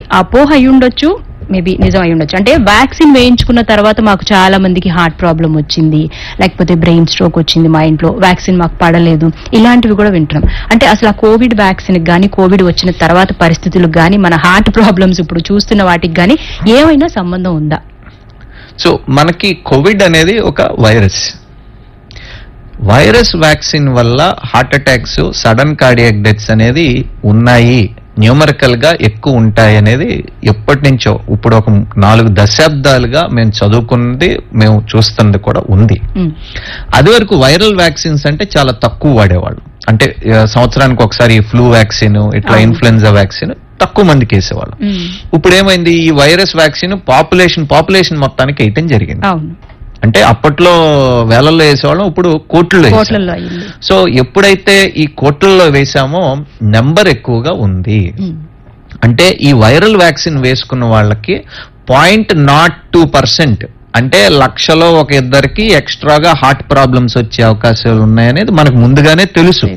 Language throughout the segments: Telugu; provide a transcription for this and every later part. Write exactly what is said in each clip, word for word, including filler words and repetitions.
అపోహ అయి ఉండొచ్చు, మేబీ నిజం అయి ఉండొచ్చు. అంటే వ్యాక్సిన్ వేయించుకున్న తర్వాత మాకు చాలా మందికి హార్ట్ ప్రాబ్లం వచ్చింది, లేకపోతే బ్రెయిన్ స్ట్రోక్ వచ్చింది మా ఇంట్లో, వ్యాక్సిన్ మాకు పడలేదు, ఇలాంటివి కూడా వింటున్నాం. అంటే అసలు ఆ కోవిడ్ వ్యాక్సిన్ గానీ, కోవిడ్ వచ్చిన తర్వాత పరిస్థితులకు గానీ, మన హార్ట్ ప్రాబ్లమ్స్ ఇప్పుడు చూస్తున్న వాటికి గానీ ఏమైనా సంబంధం ఉందా? సో మనకి కోవిడ్ అనేది ఒక వైరస్. వైరస్ వ్యాక్సిన్ వల్ల heart attacks, sudden cardiac deaths అనేది ఉన్నాయి, న్యూమరికల్ గా ఎక్కువ ఉంటాయి అనేది ఎప్పటి నుంచో, ఇప్పుడు ఒక నాలుగు దశాబ్దాలుగా మేము చదువుకున్నది, మేము చూస్తున్నది కూడా ఉంది. అది వరకు వైరల్ వ్యాక్సిన్స్ అంటే చాలా తక్కువ వాడేవాళ్ళు. అంటే సంవత్సరానికి ఒకసారి ఫ్లూ వ్యాక్సిన్, ఇట్లా ఇన్ఫ్లుయెన్జా వ్యాక్సిన్ తక్కువ మందికి వేసేవాళ్ళు. ఇప్పుడు ఏమైంది, ఈ వైరస్ వ్యాక్సిన్ పాపులేషన్ పాపులేషన్ మొత్తానికి వేయటం జరిగింది. అంటే అప్పట్లో వేలల్లో వేసేవాళ్ళం, ఇప్పుడు కోట్లలో వేసాం. సో ఎప్పుడైతే ఈ కోట్లలో వేసామో నెంబర్ ఎక్కువగా ఉంది. అంటే ఈ వైరల్ వ్యాక్సిన్ వేసుకున్న వాళ్ళకి పాయింట్ నాట్ టూ పర్సెంట్ అంటే లక్షలో ఒక ఇద్దరికి ఎక్స్ట్రాగా హార్ట్ ప్రాబ్లమ్స్ వచ్చే అవకాశాలు ఉన్నాయనేది మనకు ముందుగానే తెలుసు.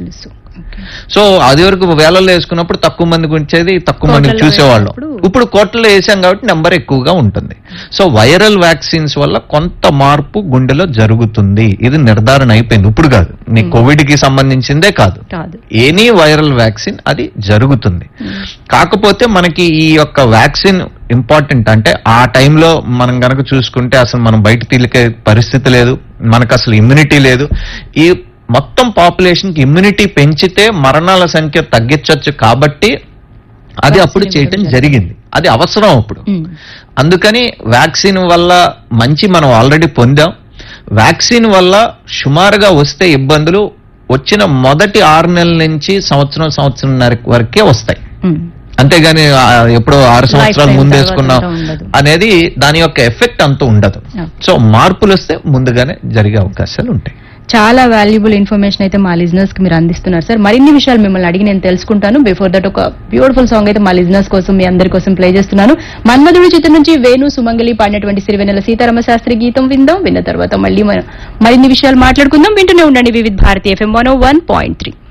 సో అది వరకు వేలల్లో వేసుకున్నప్పుడు తక్కువ మందికి వచ్చేది, తక్కువ మందికి చూసేవాళ్ళం. ఇప్పుడు కోట్లలో వేసాం కాబట్టి నెంబర్ ఎక్కువగా ఉంటుంది. సో వైరల్ వ్యాక్సిన్స్ వల్ల కొంత మార్పు గుండెలో జరుగుతుంది, ఇది నిర్ధారణ అయిపోయింది. ఇప్పుడు కాదు, నీ కోవిడ్ కి సంబంధించిందే కాదు, ఎనీ వైరల్ వ్యాక్సిన్ అది జరుగుతుంది. కాకపోతే మనకి ఈ యొక్క వ్యాక్సిన్ ఇంపార్టెంట్. అంటే ఆ టైంలో మనం గనక చూసుకుంటే అసలు మనం బయట తీలికే పరిస్థితి లేదు, మనకు అసలు ఇమ్యూనిటీ లేదు. ఈ మొత్తం పాపులేషన్ కి ఇమ్యూనిటీ పెంచితే మరణాల సంఖ్య తగ్గించవచ్చు కాబట్టి అది అప్పుడు చేయటం జరిగింది. అది అవసరం అప్పుడు. అందుకని వ్యాక్సిన్ వల్ల మంచి మనం ఆల్రెడీ పొందాం. వ్యాక్సిన్ వల్ల సుమారుగా వస్తే ఇబ్బందులు వచ్చిన మొదటి ఆరు నెలల నుంచి సంవత్సరం సంవత్సరంన్నర వరకే వస్తాయి. అంతేగాని ఎప్పుడో ఆరు సంవత్సరాలు ముందేసుకున్నాం అనేది దాని యొక్క ఎఫెక్ట్ అంత ఉండదు. సో మార్పులు వస్తే ముందుగానే జరిగే అవకాశాలు ఉంటాయి. చాలా వాల్యుబుల్ ఇన్ఫర్మేషన్ అయితే మా లిజనర్స్ కి మీరు అందిస్తున్నారు సార్. మరిన్ని విషయాలు మిమ్మల్ని అడిగి నేను తెలుసుకుంటాను. బిఫోర్ దట్ ఒక బ్యూటిఫుల్ సాంగ్ అయితే మా లిజనర్స్ కోసం, మీ అందరి కోసం ప్లే చేస్తున్నాను. మన్మధుడి చిత్రం నుంచి వేణు సుమంగళి పాడినటువంటి సిరివెన్నెల సీతారామ శాస్త్రి గీతం విందాం. విన్న తర్వాత మళ్ళీ మరిన్ని విషయాలు మాట్లాడుకుందాం. వింటూనే ఉండండి వివిధ భారతి ఎఫ్ఎం వన్ ఓ వన్ పాయింట్ త్రీ.